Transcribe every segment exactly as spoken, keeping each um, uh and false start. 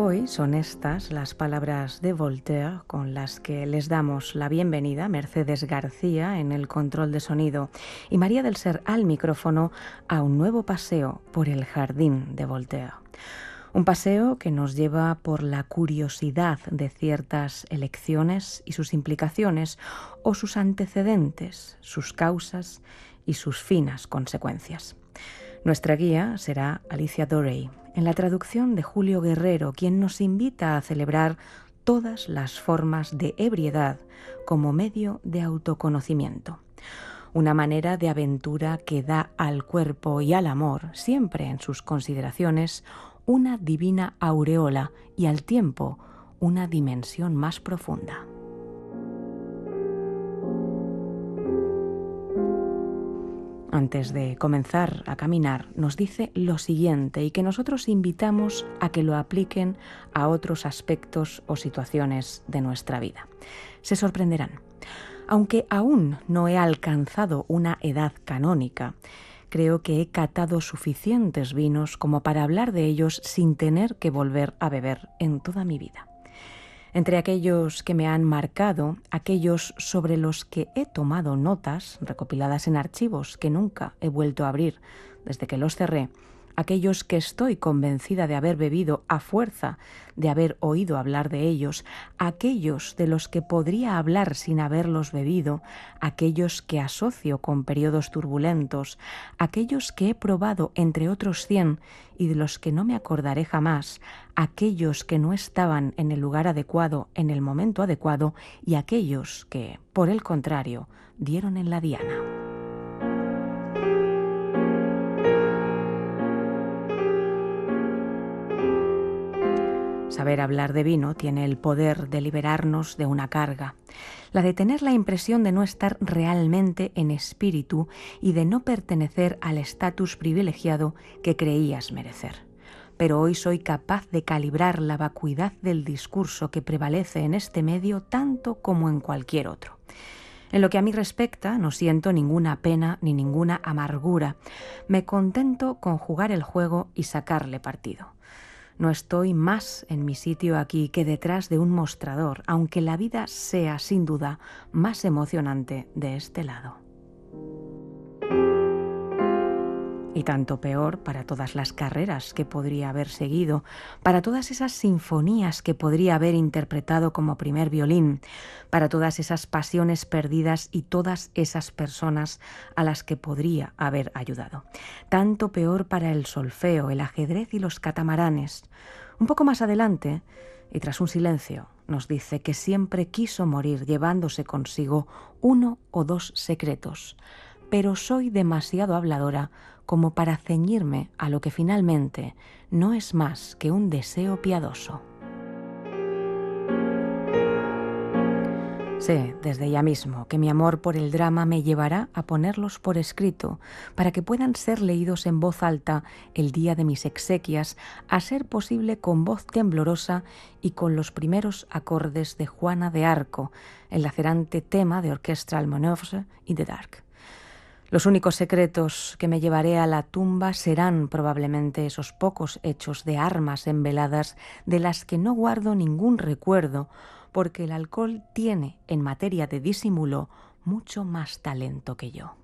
Hoy son estas las palabras de Voltaire con las que les damos la bienvenida, Mercedes García en el control de sonido y María del Ser al micrófono, a un nuevo paseo por el jardín de Voltaire. Un paseo que nos lleva por la curiosidad de ciertas elecciones y sus implicaciones, o sus antecedentes, sus causas y sus finas consecuencias. Nuestra guía será Alicia Dorey, en la traducción de Julio Guerrero, quien nos invita a celebrar todas las formas de ebriedad como medio de autoconocimiento. Una manera de aventura que da al cuerpo y al amor, siempre en sus consideraciones, una divina aureola y al tiempo una dimensión más profunda. Antes de comenzar a caminar, nos dice lo siguiente y que nosotros invitamos a que lo apliquen a otros aspectos o situaciones de nuestra vida. Se sorprenderán. Aunque aún no he alcanzado una edad canónica, creo que he catado suficientes vinos como para hablar de ellos sin tener que volver a beber en toda mi vida. Entre aquellos que me han marcado, aquellos sobre los que he tomado notas recopiladas en archivos que nunca he vuelto a abrir desde que los cerré, aquellos que estoy convencida de haber bebido a fuerza de haber oído hablar de ellos, aquellos de los que podría hablar sin haberlos bebido, aquellos que asocio con periodos turbulentos, aquellos que he probado entre otros cien y de los que no me acordaré jamás, aquellos que no estaban en el lugar adecuado en el momento adecuado y aquellos que, por el contrario, dieron en la diana. Saber hablar de vino tiene el poder de liberarnos de una carga, la de tener la impresión de no estar realmente en espíritu y de no pertenecer al estatus privilegiado que creías merecer. Pero hoy soy capaz de calibrar la vacuidad del discurso que prevalece en este medio tanto como en cualquier otro. En lo que a mí respecta, no siento ninguna pena ni ninguna amargura. Me contento con jugar el juego y sacarle partido. No estoy más en mi sitio aquí que detrás de un mostrador, aunque la vida sea, sin duda, más emocionante de este lado. Y tanto peor para todas las carreras que podría haber seguido, para todas esas sinfonías que podría haber interpretado como primer violín, para todas esas pasiones perdidas y todas esas personas a las que podría haber ayudado. Tanto peor para el solfeo, el ajedrez y los catamaranes. Un poco más adelante, y tras un silencio, nos dice que siempre quiso morir llevándose consigo uno o dos secretos, pero soy demasiado habladora como para ceñirme a lo que finalmente no es más que un deseo piadoso. Sé desde ya mismo que mi amor por el drama me llevará a ponerlos por escrito para que puedan ser leídos en voz alta el día de mis exequias, a ser posible con voz temblorosa y con los primeros acordes de Juana de Arco, el lacerante tema de Orchestral Manoeuvres y de Dark. Los únicos secretos que me llevaré a la tumba serán probablemente esos pocos hechos de armas enveladas de las que no guardo ningún recuerdo, porque el alcohol tiene, en materia de disimulo, mucho más talento que yo.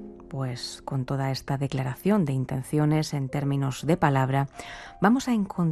Pues con toda esta declaración de intenciones en términos de palabra, vamos a encontrar